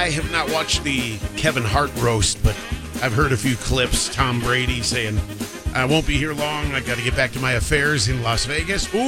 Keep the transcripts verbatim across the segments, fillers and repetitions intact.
I have not watched the Kevin Hart roast, but I've heard a few clips. Tom Brady saying, I won't be here long. I got to get back to my affairs in Las Vegas. Ooh.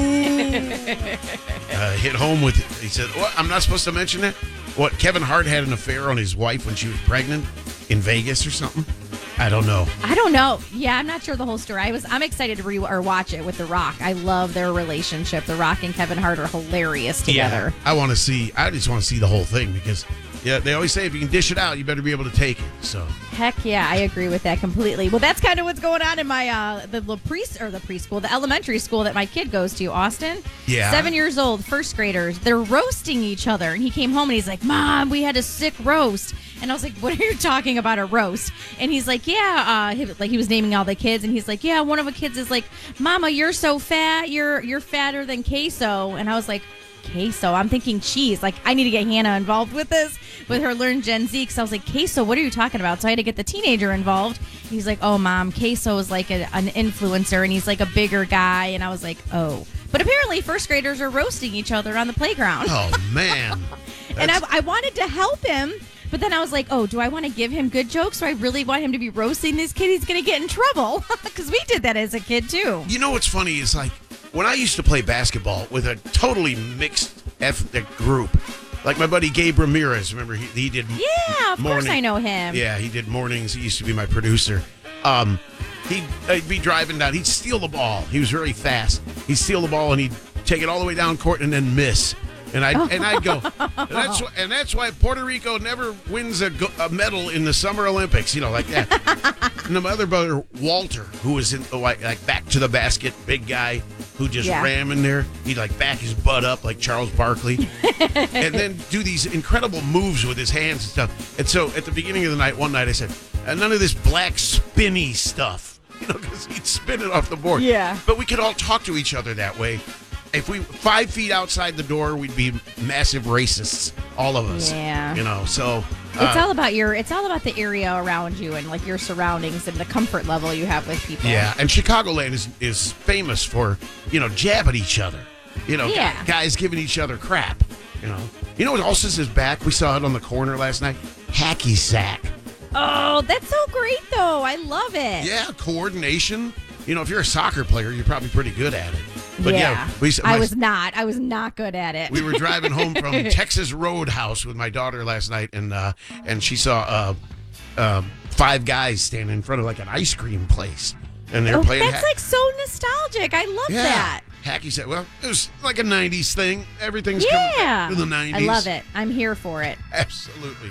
uh, hit home with, he said, what? I'm not supposed to mention that? What, Kevin Hart had an affair on his wife when she was pregnant in Vegas or something? I don't know. I don't know. Yeah, I'm not sure the whole story. I was, I'm excited to re or watch it with The Rock. I love their relationship. The Rock and Kevin Hart are hilarious together. Yeah, I want to see, I just want to see the whole thing because, yeah, they always say if you can dish it out, you better be able to take it. So heck yeah, I agree with that completely. Well, that's kind of what's going on in my uh, the, the pre or the preschool, the elementary school that my kid goes to, Austin. Yeah, seven years old, first graders. They're roasting each other, and he came home and he's like, "Mom, we had a sick roast." And I was like, "What are you talking about, a roast?" And he's like, "Yeah," uh, he, like he was naming all the kids, and he's like, "Yeah, one of the kids is like, Mama, you're so fat. You're you're fatter than queso." And I was like, queso. I'm thinking cheese. Like, I need to get Hannah involved with this, with her Learn Gen Z, because I was like, queso, what are you talking about? So I had to get the teenager involved. He's like, oh, Mom, queso is like a, an influencer, and he's like a bigger guy. And I was like, oh. But apparently first graders are roasting each other on the playground. Oh, man. And I, I wanted to help him, but then I was like, oh, do I want to give him good jokes? Do I really want him to be roasting this kid? He's going to get in trouble, because we did that as a kid, too. You know what's funny is, like, when I used to play basketball with a totally mixed ethnic group, like my buddy Gabe Ramirez, remember he, he did yeah, of morning, course I know him. Yeah, he did mornings. He used to be my producer. Um, he'd, he'd be driving down. He'd steal the ball. He was really fast. He'd steal the ball and he'd take it all the way down court and then miss. And I and I'd go. And that's why, and that's why Puerto Rico never wins a, go, a medal in the Summer Olympics. You know, like that. And my other brother Walter, who was in like, like back to the basket, big guy who just yeah. ram in there. He'd like back his butt up like Charles Barkley, and then do these incredible moves with his hands and stuff. And so at the beginning of the night, one night I said, none of this black spinny stuff, you know, because he'd spin it off the board. Yeah. But we could all talk to each other that way. If we five feet outside the door, we'd be massive racists, all of us. Yeah, you know. So uh, it's all about your. It's all about the area around you and like your surroundings and the comfort level you have with people. Yeah, and Chicagoland is is famous for you know jabbing each other. You know, yeah. guys giving each other crap. You know. You know what also is back? We saw it on the corner last night. Hacky sack. Oh, that's so great though. I love it. Yeah, coordination. You know, if you're a soccer player, you're probably pretty good at it. But yeah, yeah we, my, I was not. I was not good at it. We were driving home from Texas Roadhouse with my daughter last night, and uh, and she saw uh, uh, five guys standing in front of like an ice cream place, and they're oh, playing. That's hack- like so nostalgic. I love yeah. that. Hacky said, "Well, it was like a nineties thing. Everything's yeah. coming back to the nineties. I love it. I'm here for it. Absolutely."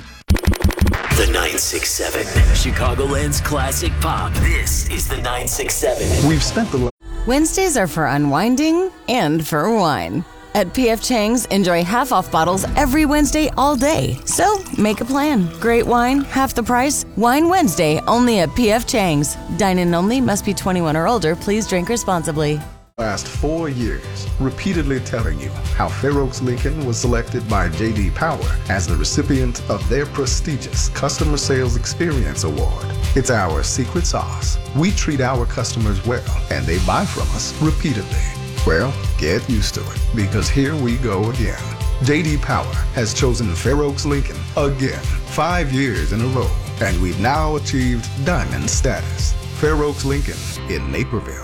The nine six seven, Chicagoland's classic pop. This is the nine six seven. We've spent the Wednesdays are for unwinding and for wine. At P F Chang's, enjoy half-off bottles every Wednesday all day. So, make a plan. Great wine, half the price. Wine Wednesday, only at P F Chang's. Dine-in only, must be twenty-one or older. Please drink responsibly. Last four years, repeatedly telling you how Fair Oaks Lincoln was selected by J D Power as the recipient of their prestigious Customer Sales Experience Award. It's our secret sauce. We treat our customers well, and they buy from us repeatedly. Well, get used to it, because here we go again. J D Power has chosen Fair Oaks Lincoln again, five years in a row, and we've now achieved diamond status. Fair Oaks Lincoln in Naperville.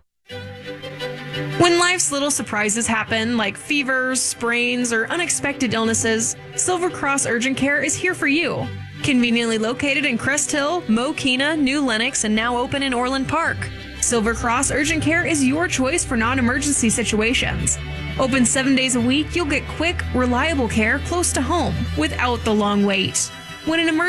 When life's little surprises happen, like fevers, sprains, or unexpected illnesses, Silver Cross Urgent Care is here for you. Conveniently located in Crest Hill, Mokina, New Lenox, and now open in Orland Park. Silver Cross Urgent Care is your choice for non-emergency situations. Open seven days a week, you'll get quick, reliable care close to home without the long wait. When an emergency